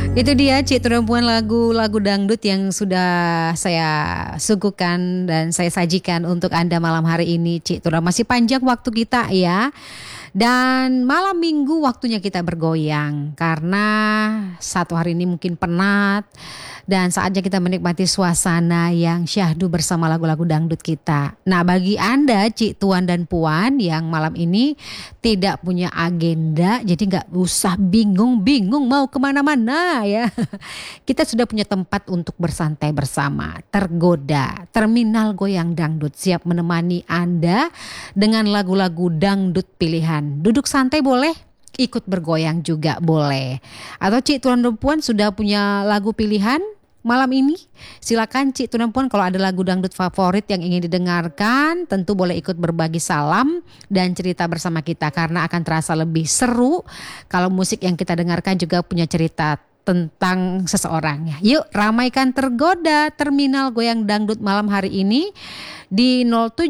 Itu dia Cik Perempuan, lagu-lagu dangdut yang sudah saya suguhkan dan saya sajikan untuk Anda malam hari ini, Cik Tura. Masih panjang waktu kita ya. Dan malam minggu waktunya kita bergoyang karena satu hari ini mungkin penat dan saatnya kita menikmati suasana yang syahdu bersama lagu-lagu dangdut kita. Nah, bagi Anda Cik Tuan dan Puan yang malam ini tidak punya agenda, jadi gak usah bingung-bingung mau kemana-mana ya. Kita sudah punya tempat untuk bersantai bersama. Tergoda, Terminal Goyang Dangdut siap menemani Anda dengan lagu-lagu dangdut pilihan. Duduk santai boleh, ikut bergoyang juga boleh. Atau Cik Tuan dan Puan sudah punya lagu pilihan malam ini? Silakan Cik Tuan dan Puan, kalau ada lagu dangdut favorit yang ingin didengarkan, tentu boleh ikut berbagi salam dan cerita bersama kita karena akan terasa lebih seru kalau musik yang kita dengarkan juga punya cerita tentang seseorang ya. Yuk ramaikan Tergoda Terminal Goyang Dangdut malam hari ini di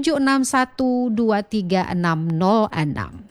0761236606.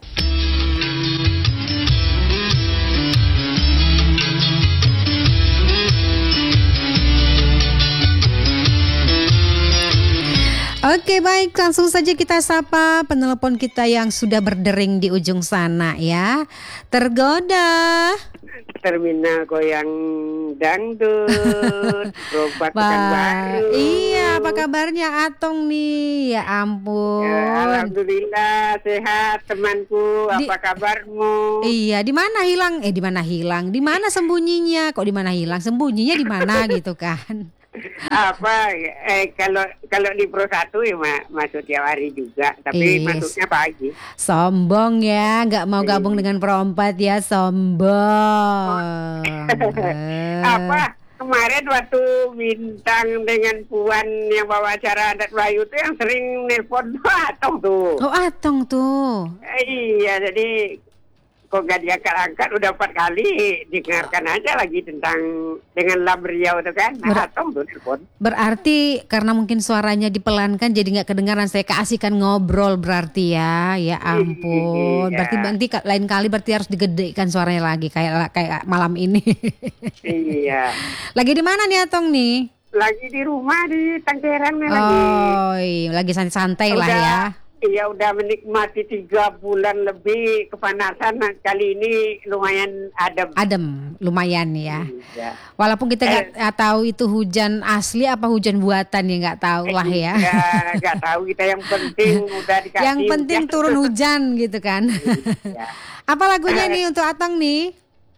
Oke, baik, langsung saja kita sapa penelpon kita yang sudah berdering di ujung sana ya. Tergoda Terminal Goyang Dangdut, Gerobak Pekanbaru. Iya, apa kabarnya Atong nih? Ya ampun. Ya, alhamdulillah sehat temanku. Apa kabarmu? Iya, di mana hilang? Di mana hilang? Di mana sembunyinya? Kok di mana hilang? Sembunyinya di mana gitu kan? Apa kalau di Pro 1 ya masuk tiap hari juga, tapi masuknya pagi. Sombong ya, nggak mau gabung dengan Pro 4 ya, sombong. Apa kemarin waktu Bintang dengan Puan yang bawa acara adat Bayu tuh yang sering nelpon Atong tuh. Oh, Atong tuh. Iya, jadi kok gak diangkat-angkat udah 4 kali, dengarkan aja lagi tentang dengan Lam Riau itu kan. Nah, Atong tuh telepon. Berarti karena mungkin suaranya dipelankan jadi gak kedengaran, saya keasikan ngobrol berarti ya. Ya ampun. Iya. Berarti nanti lain kali berarti harus digedekan suaranya lagi kayak malam ini. Iya. Lagi di mana nih Atong nih? Lagi di rumah di Tanggerang nih lagi santai-santai lah ya. Iya, udah menikmati 3 bulan lebih kepanasan. Nah, kali ini lumayan adem. Adem, lumayan ya. Iya. Walaupun kita nggak tahu itu hujan asli apa hujan buatan ya, nggak tahu lah ya. Iya, nggak tahu kita, yang penting udah dikasih. Yang penting turun hujan gitu kan. Iya. Apa lagunya nih untuk Atong nih?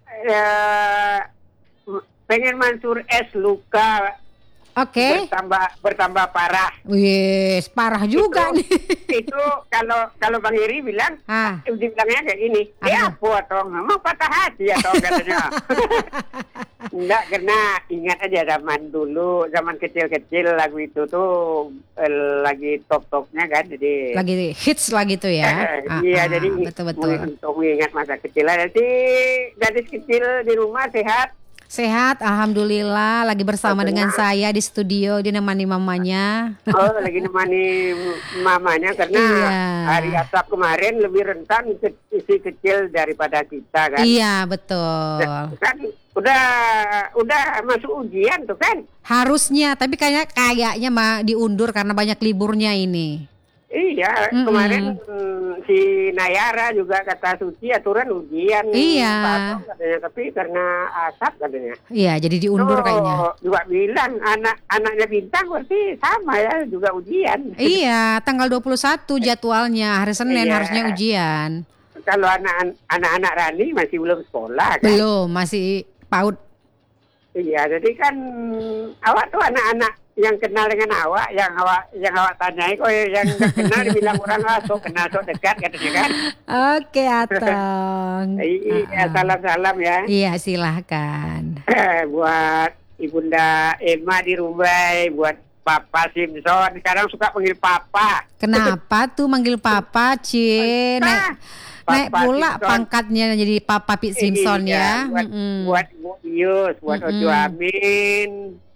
Pengen Mansur S Luka. Oke. Bertambah parah. Wih, parah juga nih. Itu kalau Bang Iri bilang, dibilangnya kayak gini. Ya apa Tong? Memang patah hati ya Tong katanya. Enggak, karena ingat aja zaman dulu, zaman kecil-kecil lagu itu tuh lagi top-topnya kan, jadi lagi hits lagi tuh ya. Iya, jadi betul-betul. Untuk mengingat masa kecil. Jadi gadis kecil di rumah sehat. Sehat, alhamdulillah. Lagi bersama dengan saya di studio, dia nemani mamanya. Oh, lagi nemani mamanya karena hari Asap kemarin lebih rentan isi kecil daripada kita kan. Iya, betul. Kan udah masuk ujian tuh kan. Harusnya, tapi kayaknya diundur karena banyak liburnya ini. Iya, kemarin si Nayara juga kata Suci aturan ujian. Iya. Katanya, tapi karena asap katanya. Iya, jadi diundur kayaknya. Juga bilang anaknya Bintang berarti sama ya, juga ujian. Iya, tanggal 21 jadwalnya, hari Senin harusnya ujian. Kalau anak-anak Rani masih belum sekolah kan? Belum, masih PAUD. Iya, jadi kan awak tuh anak-anak yang kenal dengan awak, yang awak tanyai, kok yang gak kenal dibilang orang sok kenal sok dekat katanya kan. Oke, Atong. Iya, salam-salam ya. Iya, silahkan. Buat Ibunda Emma di Rumbai, buat Papa Simpson, sekarang suka panggil Papa. Kenapa tuh manggil Papa, Ci? Naik pula Simpson. Pangkatnya jadi Papa Pit Simpson ya. Buat Ibu Yus, buat Ojo Amin.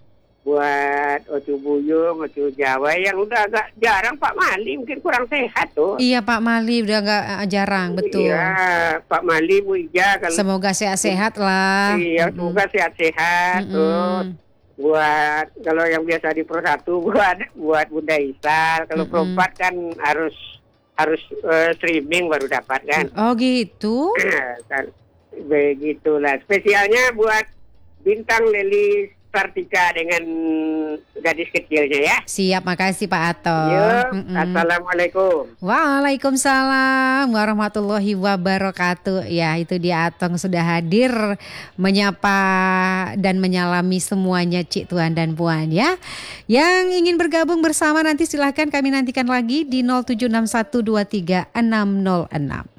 buat Ocu Buyung, Ocu Jawa yang udah agak jarang Pak Mali, mungkin kurang sehat tuh. Iya Pak Mali udah agak jarang, betul. Iya Pak Mali, Bu Ija. Semoga sehat-sehat lah. Iya, semoga sehat-sehat. Terus buat kalau yang biasa di Pro 1 buat Bunda Isal, kalau Pro 4 kan harus streaming baru dapat kan. Oh gitu. Kan, begitulah. Spesialnya buat Bintang Leli Sartika dengan gadis kecilnya ya. Siap, makasih Pak Ato. Assalamualaikum. Waalaikumsalam warahmatullahi wabarakatuh. Ya, itu dia Atong sudah hadir menyapa dan menyalami semuanya Cik Tuan dan Puan ya. Yang ingin bergabung bersama nanti silahkan kami nantikan lagi di 0761236606.